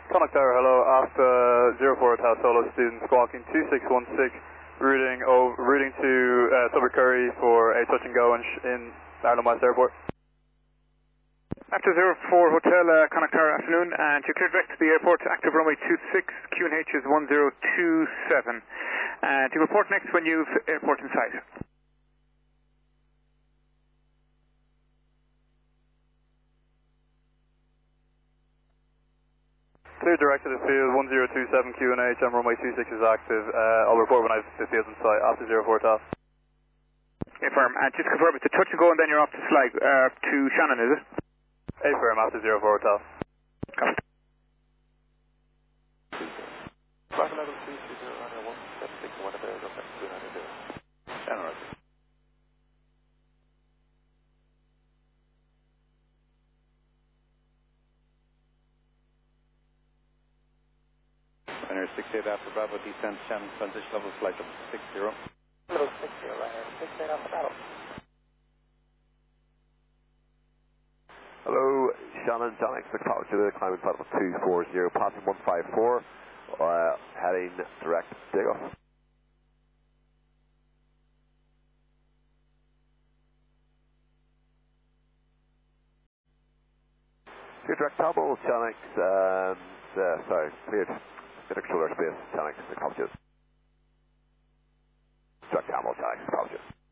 Connect Tower, hello, Alpha 04 Hotel Solo student squawking 2616, routing to Silver Curry for a touch and go in Ireland West Airport. After 04 Hotel, Connect Tower, afternoon, and you're cleared direct to the airport, active runway 26, QNH is 1027. And you report next when you've airport in sight. Clear direct to the field, 1027 QNH, and runway 26 is active. I'll report when I have the field in sight, after 04 Hotel. Affirm, and just confirm it's a touch and go and then you're off to Sligo, to Shannon, is it? Affirm, after 04 Hotel. Copy. Center 68 Alpha Bravo, descent Shannon, transition level flight level 60. Level 60, right here. 68 Alpha Bravo. Hello, Shannon, John X McCall to the climbing flight level 240, passing 154, heading direct takeoff. Clear direct Tabo, John X, cleared. Direct shoulder space, John X McCall to. Direct Tabo, John X McCall to.